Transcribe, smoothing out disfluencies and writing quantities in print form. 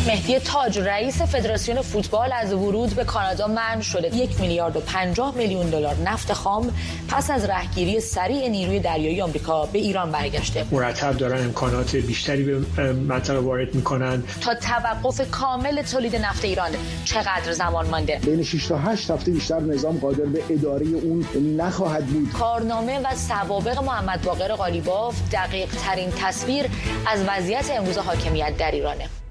مهدی تاج رئیس فدراسیون فوتبال از ورود به کانادا منع شده. 1 میلیارد و 50 میلیون دلار نفت خام پس از رهگیری سریع نیروی دریایی آمریکا به ایران برگشته. مرتب دارن امکانات بیشتری به منطقه وارد میکنن. تا توقف کامل تولید نفت ایران چقدر زمان مانده؟ بین 6 تا 8 هفته بیشتر نظام قادر به اداره اون نخواهد بود. کارنامه و سوابق محمد باقر قالیباف دقیق ترین تصویر از وضعیت امروز حاکمیت در ایرانه.